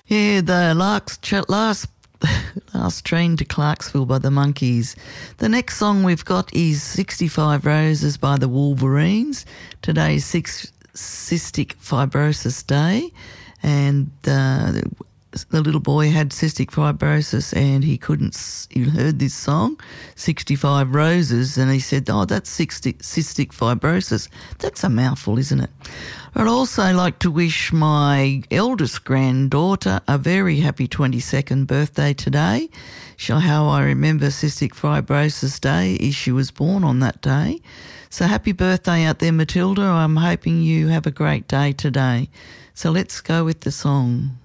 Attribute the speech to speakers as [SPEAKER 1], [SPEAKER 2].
[SPEAKER 1] Yeah, the last train to Clarksville by the Monkees. The next song we've got is 65 Roses by the Wolverines. Today's Cystic Fibrosis Day, and the little boy had cystic fibrosis and he heard this song, 65 Roses, and he said, oh, that's cystic fibrosis. That's a mouthful, isn't it? I'd also like to wish my eldest granddaughter a very happy 22nd birthday today. How I remember Cystic Fibrosis Day is she was born on that day. So happy birthday out there, Matilda. I'm hoping you have a great day today. So let's go with the song.